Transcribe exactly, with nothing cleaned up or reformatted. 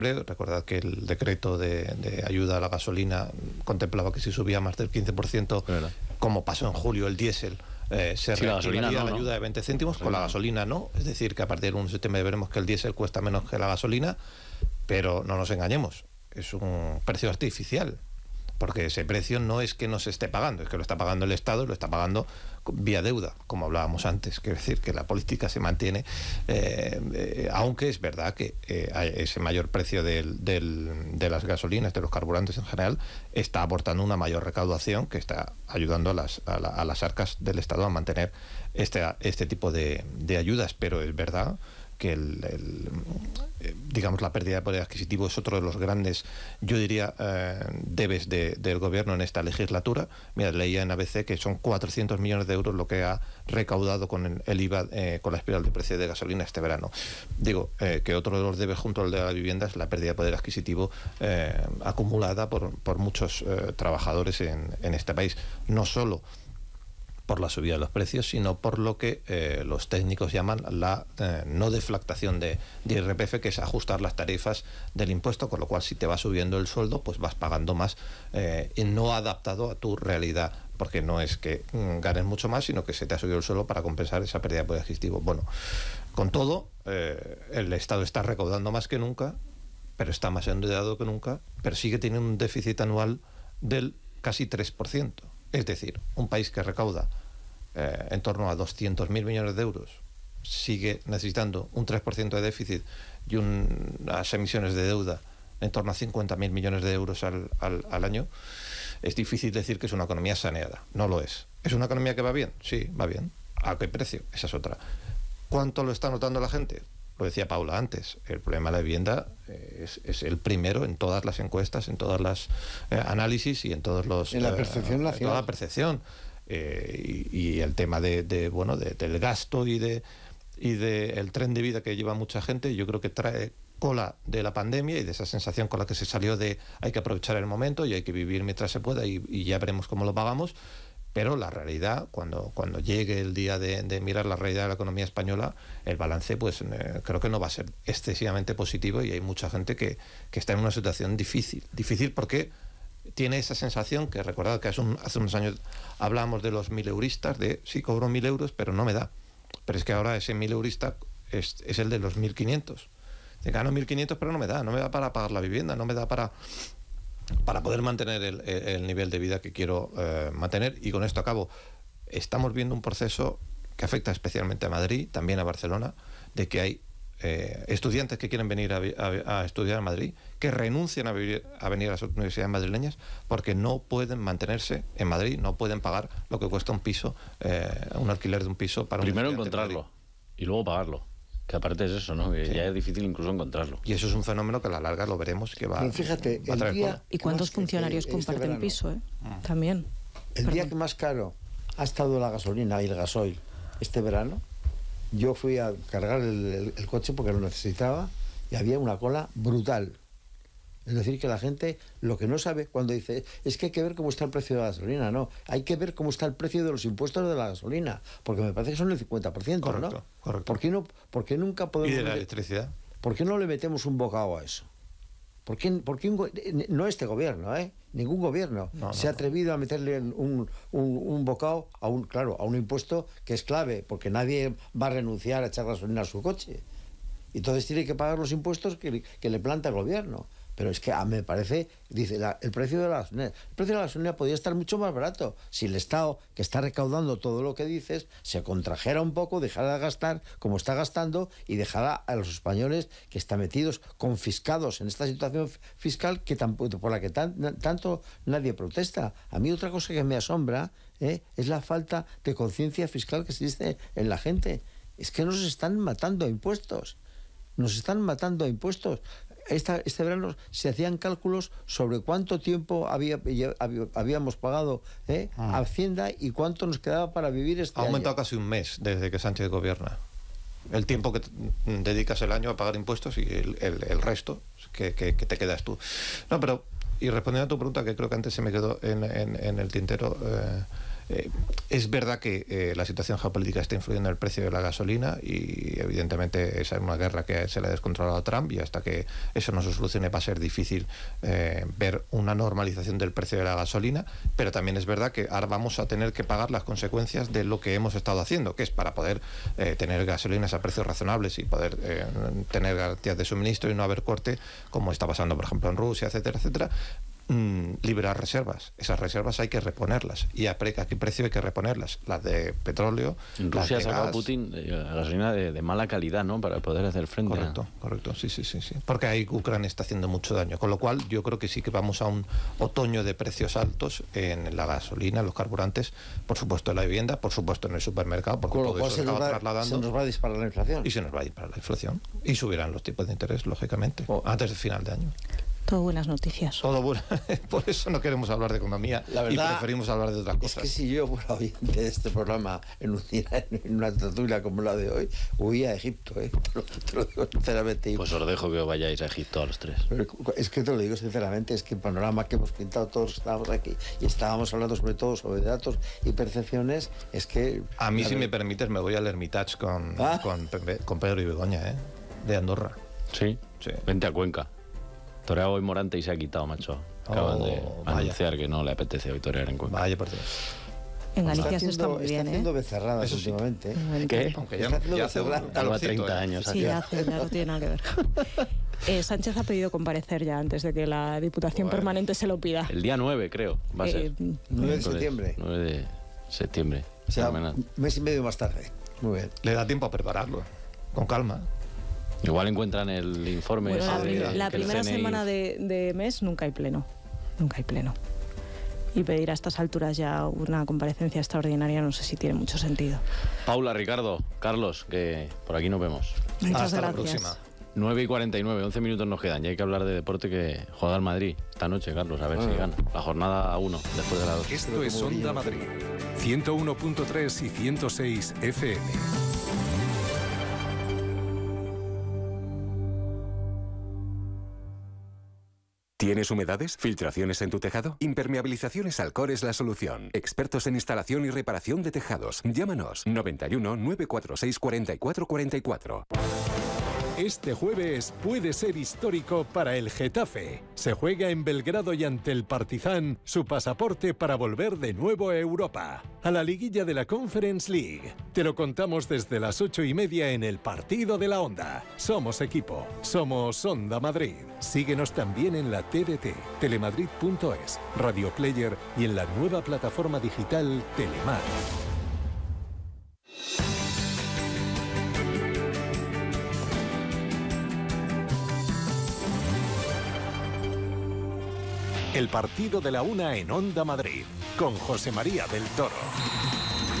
Recordad que el decreto de, de ayuda a la gasolina contemplaba que si subía más del quince por ciento, como pasó en julio el diésel, eh, se sí, reactivaría la, no, la ayuda ¿no? de veinte céntimos, la con la gasolina no. Es decir, que a partir del uno de septiembre veremos que el diésel cuesta menos que la gasolina, pero no nos engañemos, es un precio artificial. Porque ese precio no es que no se esté pagando, es que lo está pagando el Estado y lo está pagando vía deuda, como hablábamos antes. Quiero decir que la política se mantiene, eh, eh, aunque es verdad que eh, ese mayor precio del, del, de las gasolinas, de los carburantes en general, está aportando una mayor recaudación que está ayudando a las, a la, a las arcas del Estado a mantener este, este tipo de, de ayudas. Pero es verdad que el, el, eh, digamos la pérdida de poder adquisitivo es otro de los grandes, yo diría, eh, debes de, del gobierno en esta legislatura. Mira, leía en A B C que son cuatrocientos millones de euros lo que ha recaudado con el, el I V A, eh, con la espiral de precio de gasolina este verano. Digo, eh, que otro de los debes junto al de la vivienda es la pérdida de poder adquisitivo eh, acumulada por, por muchos eh, trabajadores en, en este país. No solo por la subida de los precios, sino por lo que eh, los técnicos llaman la eh, no deflactación de, de I R P F, que es ajustar las tarifas del impuesto, con lo cual si te va subiendo el sueldo, pues vas pagando más, eh, y no adaptado a tu realidad, porque no es que mm, ganes mucho más, sino que se te ha subido el sueldo para compensar esa pérdida de poder adquisitivo. Bueno, con todo, eh, el Estado está recaudando más que nunca, pero está más endeudado que nunca, pero sigue teniendo un déficit anual del casi tres por ciento. Es decir, un país que recauda eh, en torno a doscientos mil millones de euros sigue necesitando un tres por ciento de déficit y un, unas emisiones de deuda en torno a cincuenta mil millones de euros al, al, al año. Es difícil decir que es una economía saneada. No lo es. ¿Es una economía que va bien? Sí, va bien. ¿A qué precio? Esa es otra. ¿Cuánto lo está notando la gente? Lo decía Paula antes, el problema de la vivienda es, es el primero en todas las encuestas, en todas las eh, análisis y en todos los... En la percepción eh, nacional. En toda la percepción. Eh, y, y el tema de, de bueno de, del gasto y de y de el tren de vida que lleva mucha gente, yo creo que trae cola de la pandemia y de esa sensación con la que se salió de hay que aprovechar el momento y hay que vivir mientras se pueda y, y ya veremos cómo lo pagamos. Pero la realidad, cuando, cuando llegue el día de, de mirar la realidad de la economía española, el balance pues eh, creo que no va a ser excesivamente positivo y hay mucha gente que, que está en una situación difícil. Difícil porque tiene esa sensación que, recordad que hace, un, hace unos años hablábamos de los mileuristas, de sí, cobro mil euros, pero no me da. Pero es que ahora ese mileurista es, es el de los mil quinientos. Te gano mil quinientos, pero no me da, no me da para pagar la vivienda, no me da para... para poder mantener el, el nivel de vida que quiero eh, mantener. Y con esto acabo. Estamos viendo un proceso que afecta especialmente a Madrid, también a Barcelona, de que hay eh, estudiantes que quieren venir a, a, a estudiar a Madrid, que renuncian a, vivir, a venir a las universidades madrileñas porque no pueden mantenerse en Madrid, no pueden pagar lo que cuesta un piso, eh, un alquiler de un piso para un Primero encontrarlo y luego pagarlo. Que aparte es eso, ¿no? Que sí. Ya es difícil incluso encontrarlo. Y eso es un fenómeno que a la larga lo veremos que va, Pero fíjate, va a traer el día cola. ¿Y cuántos funcionarios este comparten verano, piso, eh? Mm. También. El Perdón. día que más caro ha estado la gasolina y el gasoil este verano, yo fui a cargar el, el, el coche porque lo necesitaba y había una cola brutal. Es decir, que la gente lo que no sabe cuando dice es que hay que ver cómo está el precio de la gasolina, no, hay que ver cómo está el precio de los impuestos de la gasolina, porque me parece que son el cincuenta por ciento, Correcto, ¿no? correcto. ¿Por qué no, por qué nunca podemos... Y de la electricidad. ¿Por qué no le metemos un bocado a eso? ¿Por qué, por qué un, no este gobierno, ¿eh? Ningún gobierno no, se ha no, atrevido a meterle un, un, un bocado a un, claro, a un impuesto que es clave, porque nadie va a renunciar a echar gasolina a su coche. Entonces tiene que pagar los impuestos que, que le planta el gobierno. Pero es que a mí me parece, dice, la, el precio de la gasolina, el precio de la gasolina podría estar mucho más barato si el Estado, que está recaudando todo lo que dices, se contrajera un poco, dejara de gastar como está gastando y dejara a los españoles que están metidos, confiscados en esta situación fiscal que tampoco, por la que tan, tanto nadie protesta. A mí otra cosa que me asombra ¿eh? es la falta de conciencia fiscal que existe en la gente. Es que nos están matando a impuestos. Nos están matando a impuestos. Esta, este verano se hacían cálculos sobre cuánto tiempo había, habíamos pagado ¿eh? ah. a Hacienda y cuánto nos quedaba para vivir este año. Ha aumentado casi un mes desde que Sánchez gobierna. El tiempo que dedicas el año a pagar impuestos y el, el, el resto que, que, que te quedas tú. No, pero, y respondiendo a tu pregunta, que creo que antes se me quedó en, en, en el tintero, eh, Eh, es verdad que eh, la situación geopolítica está influyendo en el precio de la gasolina y evidentemente esa es una guerra que se le ha descontrolado a Trump y hasta que eso no se solucione va a ser difícil eh, ver una normalización del precio de la gasolina, pero también es verdad que ahora vamos a tener que pagar las consecuencias de lo que hemos estado haciendo, que es para poder eh, tener gasolinas a precios razonables y poder eh, tener garantías de suministro y no haber corte, como está pasando por ejemplo en Rusia, etcétera, etcétera. Liberar reservas. Esas reservas hay que reponerlas. ¿Y a, pre, a qué precio hay que reponerlas? Las de petróleo. En Rusia ha sacado Putin la gasolina de, de mala calidad, ¿no? Para poder hacer frente. Correcto, a... correcto. Sí, sí, sí, sí. Porque ahí Ucrania está haciendo mucho daño. Con lo cual, yo creo que sí que vamos a un otoño de precios altos en la gasolina, los carburantes, por supuesto en la vivienda, por supuesto en el supermercado, porque Con lo todo cual eso se, se nos acaba va, trasladando. se nos va a disparar la inflación. Y se nos va a disparar la inflación. Y subirán los tipos de interés, lógicamente, oh. antes del final de año. Todo buenas noticias. Todo bueno. Por eso no queremos hablar de economía la verdad, y preferimos hablar de otras cosas. Es que si yo fuera oyente de este programa en, un, en una tertulia como la de hoy, huía a Egipto, ¿eh? Te lo, te lo digo sinceramente. Pues os dejo que os vayáis a Egipto a los tres. Es que te lo digo sinceramente, es que el panorama que hemos pintado todos estábamos aquí y estábamos hablando sobre todo sobre datos y percepciones, es que... A mí, si me permites, me voy al Hermitage con, ¿Ah? con, con Pedro y Begoña, ¿eh? De Andorra. ¿Sí? Sí. Vente a Cuenca. Toreaba hoy Morante y se ha quitado, macho. Acaban oh, de anunciar que no le apetece hoy torear en Cuenca. Vaya por Dios. En Galicia se está muy bien, está haciendo ¿eh? becerradas Eso sí. últimamente. ¿eh? ¿Qué? Aunque ya, ya hace algo treinta años. Sí, ya hace, ya no tiene nada que ver. Eh, Sánchez ha pedido comparecer ya antes de que la Diputación bueno, Permanente se lo pida. El día nueve, creo, va a ser. Eh, nueve de septiembre. nueve de septiembre. O sea, un mes y medio más tarde. Muy bien. Le da tiempo a prepararlo, con calma. Igual encuentran el informe. Bueno, ese la, de, la primera semana de, de mes nunca hay pleno. Nunca hay pleno. Y pedir a estas alturas ya una comparecencia extraordinaria no sé si tiene mucho sentido. Paula, Ricardo, Carlos, que por aquí nos vemos. Muchas Hasta gracias. la próxima. nueve y cuarenta y nueve, once minutos nos quedan. Ya hay que hablar de deporte que juega el Madrid esta noche, Carlos, a ver ah. si gana. La jornada a uno, después de la dos. Esto es Onda Madrid, ciento uno punto tres y ciento seis F M. ¿Tienes humedades? ¿Filtraciones en tu tejado? Impermeabilizaciones Alcor es la solución. Expertos en instalación y reparación de tejados. Llámanos noventa y uno, nueve cuatro seis, cuarenta y cuatro cuarenta y cuatro. Este jueves puede ser histórico para el Getafe. Se juega en Belgrado y ante el Partizan su pasaporte para volver de nuevo a Europa, a la liguilla de la Conference League. Te lo contamos desde las ocho y media en el Partido de la Onda. Somos equipo, somos Onda Madrid. Síguenos también en la T D T, telemadrid punto es, Radio Player y en la nueva plataforma digital Telemar. El partido de la una en Onda Madrid, con José María del Toro.